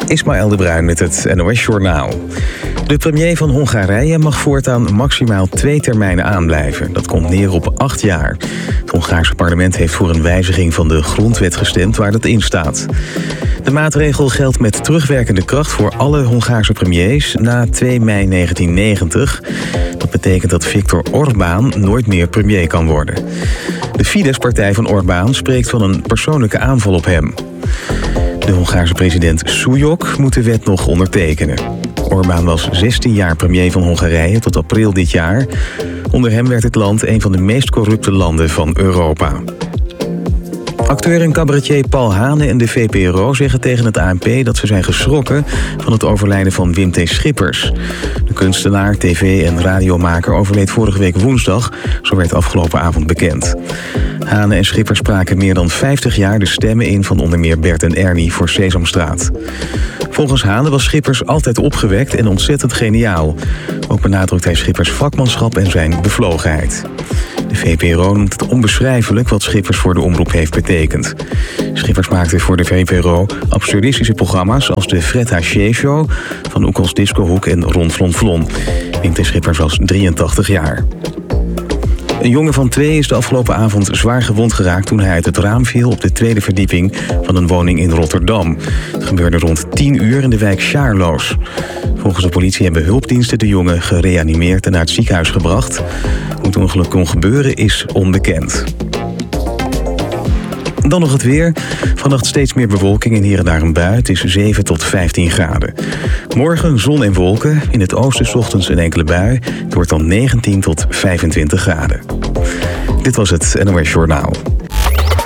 Ismaël de Bruin met het NOS Journaal. De premier van Hongarije mag voortaan maximaal 2 termijnen aanblijven. Dat komt neer op 8 jaar. Het Hongaarse parlement heeft voor een wijziging van de grondwet gestemd waar dat in staat. De maatregel geldt met terugwerkende kracht voor alle Hongaarse premiers na 2 mei 1990. Dat betekent dat Viktor Orbán nooit meer premier kan worden. De Fidesz-partij van Orbán spreekt van een persoonlijke aanval op hem. De Hongaarse president Súlyog moet de wet nog ondertekenen. Orbán was 16 jaar premier van Hongarije tot april dit jaar. Onder hem werd het land een van de meest corrupte landen van Europa. Acteur en cabaretier Paul Hane en de VPRO zeggen tegen het ANP dat ze zijn geschrokken van het overlijden van Wim T. Schippers. De kunstenaar, tv- en radiomaker overleed vorige week woensdag, zo werd afgelopen avond bekend. Hane en Schippers spraken meer dan 50 jaar de stemmen in van onder meer Bert en Ernie voor Sesamstraat. Volgens Hane was Schippers altijd opgewekt en ontzettend geniaal. Ook benadrukt hij Schippers vakmanschap en zijn bevlogenheid. De VPRO noemt het onbeschrijfelijk wat Schippers voor de omroep heeft betekend. Schippers maakte voor de VPRO absurdistische programma's als de Fred Haché Show van Oekels Discohoek en Ron Flon Flon. Wim T. Schippers was 83 jaar. Een jongen van 2 is de afgelopen avond zwaar gewond geraakt toen hij uit het raam viel op de 2e verdieping van een woning in Rotterdam. Het gebeurde rond 10 uur in de wijk Sjaarloos. Volgens de politie hebben hulpdiensten de jongen gereanimeerd en naar het ziekenhuis gebracht. Hoe het ongeluk kon gebeuren is onbekend. Dan nog het weer. Vannacht steeds meer bewolking en hier en daar een bui. Het is 7 tot 15 graden. Morgen zon en wolken. In het oosten 's ochtends een enkele bui. Het wordt dan 19 tot 25 graden. Dit was het NOS Journaal.